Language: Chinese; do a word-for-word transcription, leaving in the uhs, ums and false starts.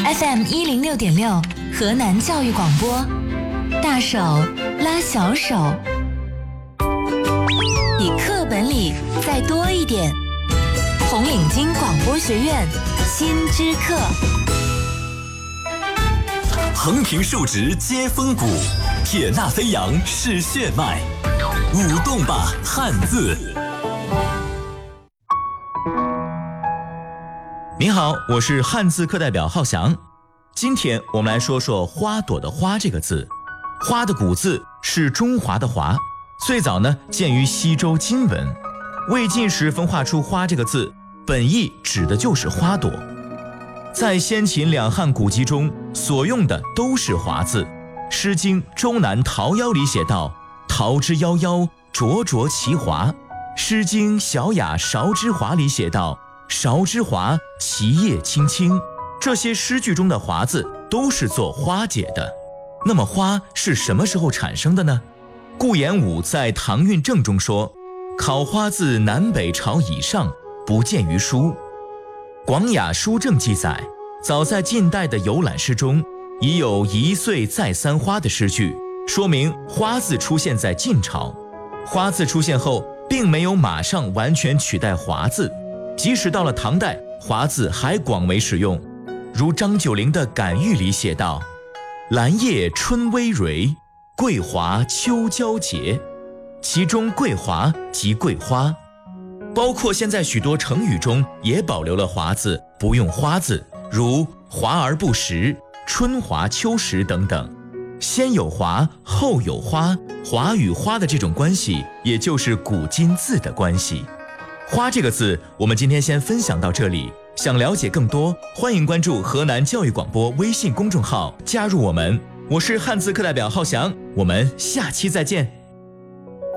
F M 一零六点六，河南教育广播，大手拉小手，比课本里再多一点。红领巾广播学院新知课。 横平竖直接风骨，撇捺飞扬是血脉，舞动吧汉字。 您好，我是汉字课代表浩翔。今天我们来说说花朵的花这个字。花的古字是中华的华，最早呢见于西周金文。魏晋时分化出花这个字，本意指的就是花朵。在先秦两汉古籍中所用的都是华字。诗经《周南·桃夭》里写道：桃之夭夭，灼灼其华。诗经《小雅·韶之华》里写道：韶之华，其叶青青。这些诗句中的华字都是做花解的。那么花是什么时候产生的呢？顾炎武在《唐韵正》中说：考花自南北朝以上，不见于书。广雅书证记载，早在近代的游览诗中已有一岁再三花的诗句，说明花字出现在晋朝。花字出现后并没有马上完全取代华字，即使到了唐代，华字还广为使用。如张九龄的《感遇》里写道：兰叶春葳蕤，桂华秋交结。其中桂华即桂花。包括现在许多成语中也保留了华字，不用花字，如华而不实、春华秋实等等。先有华，后有花，华与花的这种关系，也就是古今字的关系。花这个字，我们今天先分享到这里。想了解更多，欢迎关注河南教育广播微信公众号，加入我们。我是汉字课代表浩翔，我们下期再见。